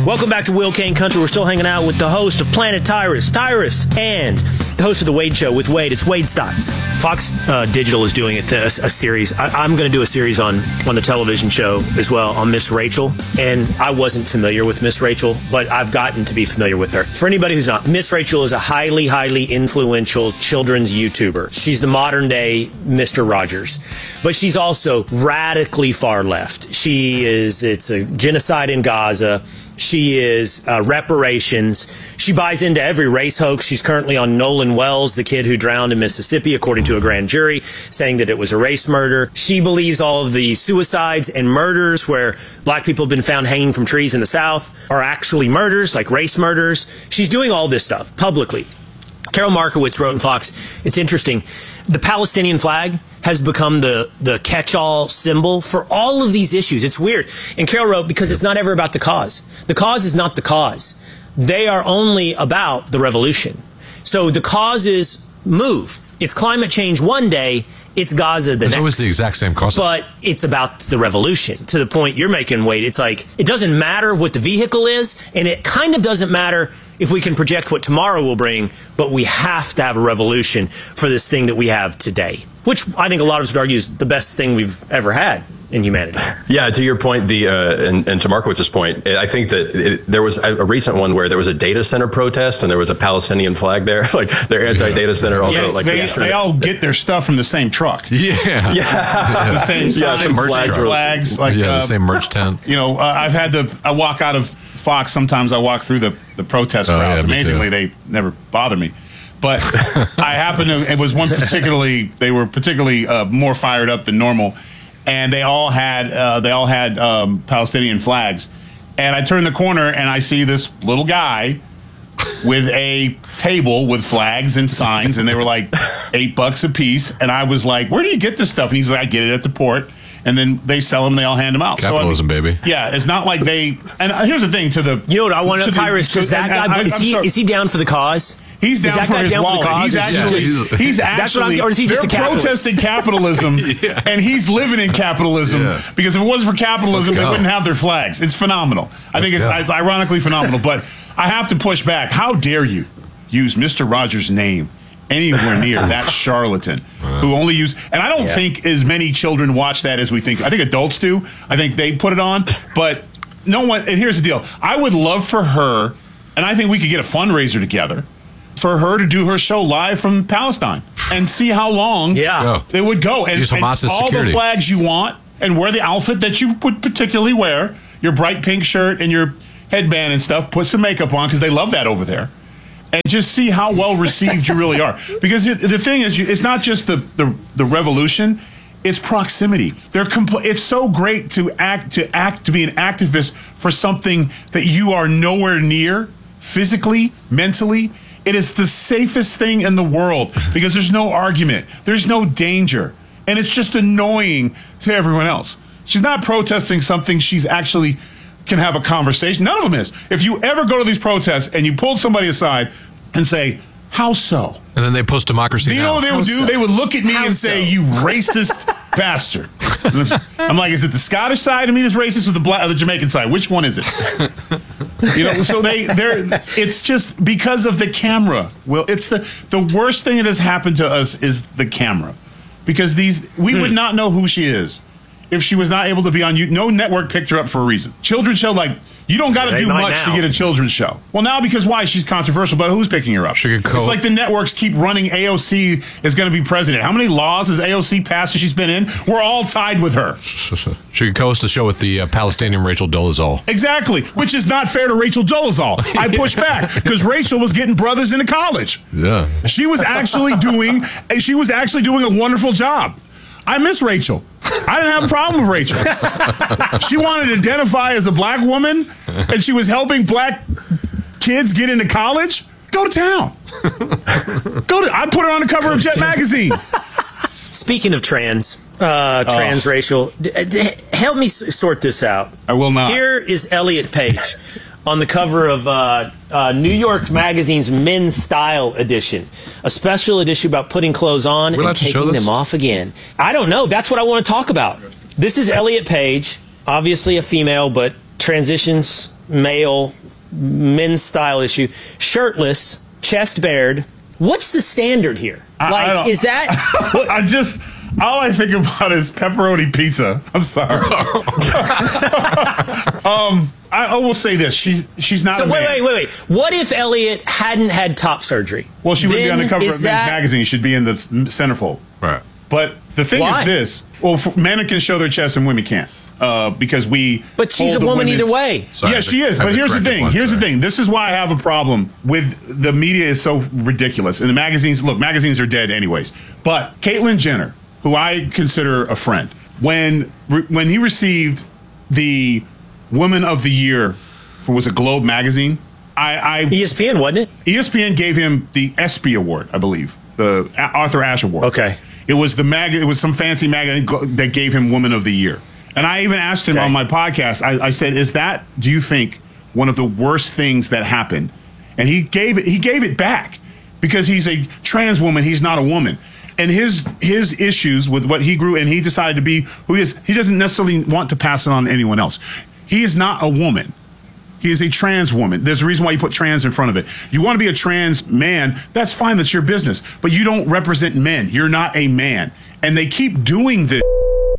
Welcome back to Will Kane Country. We're still hanging out with the host of Planet Tyrus, and the host of The Wade Show with Wade. It's Wade Stotts. Fox Digital is doing a series. I'm going to do a series on the television show as well on Miss Rachel. And I wasn't familiar with Miss Rachel, but I've gotten to be familiar with her. For anybody who's not, Miss Rachel is a highly, highly influential children's YouTuber. She's the modern day Mr. Rogers. But she's also radically far left. It's a genocide in Gaza. She is reparations. She buys into every race hoax. She's currently on Nolan Wells, the kid who drowned in Mississippi, according to a grand jury, saying that it was a race murder. She believes all of the suicides and murders where black people have been found hanging from trees in the South are actually murders, like race murders. She's doing all this stuff publicly. Carol Markowitz wrote in Fox, it's interesting, the Palestinian flag has become the catch-all symbol for all of these issues. It's weird. And Carol wrote, because it's not ever about the cause. The cause is not the cause. They are only about the revolution. So the causes move. It's climate change one day, it's Gaza the next. It's always the exact same causes. But it's about the revolution, to the point you're making, Wade. It's like, it doesn't matter what the vehicle is, and it kind of doesn't matter if we can project what tomorrow will bring, but we have to have a revolution for this thing that we have today, which I think a lot of us would argue is the best thing we've ever had in humanity. Yeah, to your point, and to Markowitz's point, I think that there was a recent one where there was a data center protest and there was a Palestinian flag there, like their anti-data center. Also, yes, they all get their stuff from the same truck. Yeah. The same flags. Like, the same merch tent. I walk out of Fox. Sometimes I walk through the protest crowds. Amazingly, they never bother me. But I happen to, it was one they were particularly more fired up than normal. And they all had Palestinian flags. And I turn the corner and I see this little guy with a table with flags and signs, and they were like $8 a piece. And I was like, where do you get this stuff? And he's like, I get it at the port. And then they sell them, they all hand them out. Capitalism, baby. Yeah, it's not like they. And here's the thing: you know what I want to know, Tyrus? Is that guy? Is he down for the cause? He's down for his wallet. He's actually. Or is he just a capitalist? Protesting capitalism, and he's living in capitalism. Yeah. Because if it wasn't for capitalism, they wouldn't have their flags. It's phenomenal. I think it's ironically phenomenal. But I have to push back. How dare you use Mr. Rogers' name anywhere near that charlatan who only use, and I don't think as many children watch that as we think. I think adults do. I think they put it on, but no one. And here's the deal: I would love for her, and I think we could get a fundraiser together for her to do her show live from Palestine and see how long it would go. And all the flags you want, and wear the outfit that you would particularly wear, your bright pink shirt and your headband and stuff. Put some makeup on because they love that over there. And just see how well received you really are. Because the thing is, it's not just the revolution; it's proximity. It's so great to be an activist for something that you are nowhere near, physically, mentally. It is the safest thing in the world because there's no argument, there's no danger, and it's just annoying to everyone else. She's not protesting something she's actually can have a conversation. None of them is. If you ever go to these protests and you pull somebody aside and say, how so? And then they post democracy. Do you know what they would do? They would look at me and say, you racist bastard. I'm like, is it the Scottish side of me that's racist or the Jamaican side? Which one is it? So it's just because of the camera. Well, it's the worst thing that has happened to us is the camera. Because we would not know who she is if she was not able to be on YouTube. No network picked her up for a reason. Children's show, you don't got to do much to get a children's show. Well, now because why? She's controversial, but who's picking her up? It's like the networks keep running AOC is going to be president. How many laws has AOC passed since she's been in? We're all tied with her. She could co-host a show with the Palestinian Rachel Dolezal. Exactly, which is not fair to Rachel Dolezal. I push back because Rachel was getting brothers into college. Yeah. She was actually doing a wonderful job. I miss Rachel. I didn't have a problem with Rachel. She wanted to identify as a black woman, and she was helping black kids get into college. Go to town. I put her on the cover of Jet magazine. Speaking of transracial, help me sort this out. I will not. Here is Elliot Page on the cover of New York Magazine's Men's Style edition, a special edition about putting clothes on and taking them off again. I don't know. That's what I want to talk about. This is Elliot Page, obviously a female, but transitions male, men's style issue. Shirtless, chest bared. What's the standard here? Is that... All I think about is pepperoni pizza. I'm sorry. I will say this. She's not a man. Wait. What if Elliot hadn't had top surgery? Well, she wouldn't be on the cover of Men's Magazine. She'd be in the centerfold. Right. But the thing is this. Well, men can show their chest and women can't. Because we... But she's a woman either way. Sorry, yeah, she is. But here's the thing. Here's the thing. This is why I have a problem with the media is so ridiculous. And the magazines, look, magazines are dead anyways. But Caitlyn Jenner, who I consider a friend, when he received the Woman of the Year was a Globe magazine, ESPN, wasn't it? ESPN gave him the ESPY Award, I believe, the Arthur Ashe Award. Okay. It was it was some fancy magazine that gave him Woman of the Year. And I even asked him on my podcast, I said, do you think, one of the worst things that happened? And he gave it back because he's a trans woman. He's not a woman. And his issues with what he grew and he decided to be who he is, he doesn't necessarily want to pass it on to anyone else. He is not a woman. He is a trans woman. There's a reason why you put trans in front of it. You want to be a trans man, that's fine. That's your business. But you don't represent men. You're not a man. And they keep doing this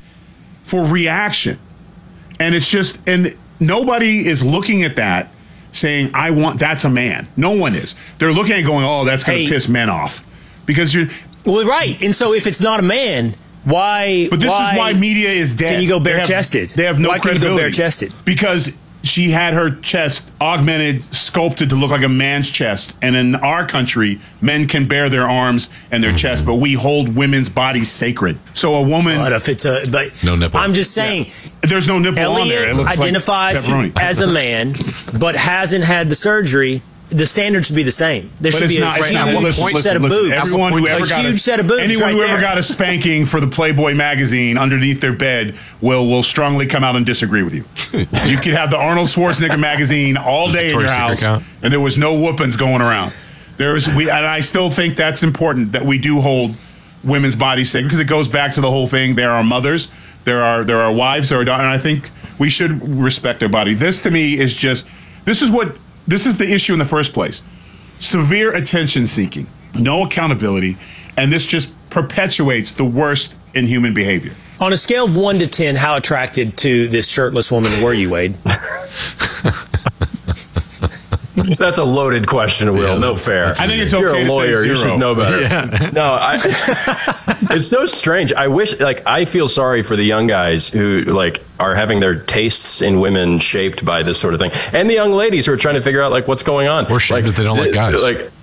for reaction. And it's just, and nobody is looking at that saying, that's a man. No one is. They're looking at it going, oh, that's going to piss men off. Because you're... Well, right. And so if it's not a man, why... But this is why media is dead. Can you go bare-chested? They have no credibility. Why can you go bare-chested? Because she had her chest augmented, sculpted to look like a man's chest. And in our country, men can bare their arms and their chest, but we hold women's bodies sacred. So a woman... But if it's no nipple. I'm just saying... Yeah. There's no nipple on there. It looks identifies like as a man, but hasn't had the surgery. The standard should be the same. There should be a huge set of boobs. Anyone who ever got a spanking for the Playboy magazine underneath their bed will strongly come out and disagree with you. You could have the Arnold Schwarzenegger magazine all day in your house, and there was no whoopings going around. And I still think that's important that we do hold women's bodies sacred because it goes back to the whole thing. There are mothers, there are wives, there are daughters, and I think we should respect their body. This to me is just this is the issue in the first place. Severe attention seeking, no accountability, and this just perpetuates the worst in human behavior. On a scale of 1 to 10, how attracted to this shirtless woman were you, Wade? That's a loaded question, Will. Yeah, no fair. I think it's okay. You're a lawyer. To say 0. You should know better. Yeah. No, it's so strange. I wish, I feel sorry for the young guys who, are having their tastes in women shaped by this sort of thing, and the young ladies who are trying to figure out, what's going on. We're ashamed that they don't like guys.